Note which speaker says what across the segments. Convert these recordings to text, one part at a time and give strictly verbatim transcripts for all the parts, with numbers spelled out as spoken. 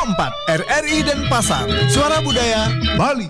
Speaker 1: Empat R R I Denpasar, Suara Budaya Bali.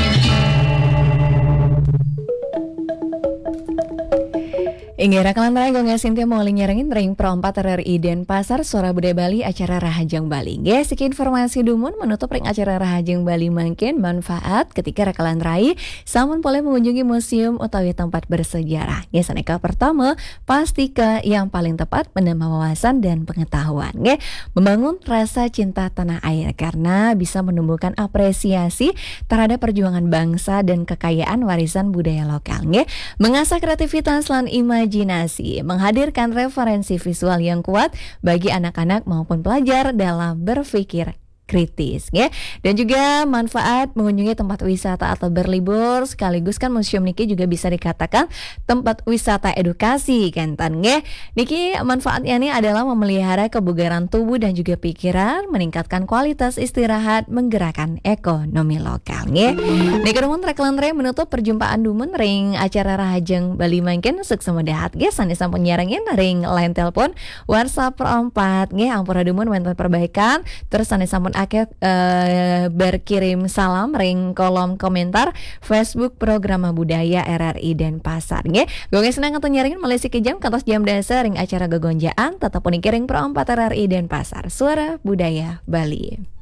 Speaker 2: Inggih rakalan rai gongnya Sintia mau nyerengin ring pro empat R R I Denpasar Suara Budaya Bali acara Rahajang Bali. Nggih siki informasi dumun menutup ring acara Rahajang Bali mangkin manfaat ketika rakalan rai samun boleh mengunjungi museum utawi tempat bersejarah. Nggih saneka pertama pasti ke yang paling tepat menambah wawasan dan pengetahuan. Nggih membangun rasa cinta tanah air karena bisa menumbuhkan apresiasi terhadap perjuangan bangsa dan kekayaan warisan budaya lokal. Nggih mengasah kreativitas lan imajinasi Imajinasi, menghadirkan referensi visual yang kuat bagi anak-anak maupun pelajar dalam berpikir kritis, ya. Dan juga manfaat mengunjungi tempat wisata atau berlibur sekaligus kan museum niki juga bisa dikatakan tempat wisata edukasi kan tan nggih. Niki manfaatnya ini adalah memelihara kebugaran tubuh dan juga pikiran, meningkatkan kualitas istirahat, menggerakkan ekonomi lokal nggih. Niki rumun rekalan re menutup perjumpaan dumun ring acara Rahajang Bali mangkin sukses medahat nggih sane sampun nyarengin ring line telepon WhatsApp perempat nggih ampura dumun wonten perbaikan terus sane sampun akeh uh, berkirim salam ring kolom komentar Facebook Program Budaya R R I Denpasar nggih. Gonge senang atau nyaringin Malaysia ke jam kantos jam dasar ring acara gegonjaan tetap pun kiring pro empat R R I Denpasar Suara Budaya Bali.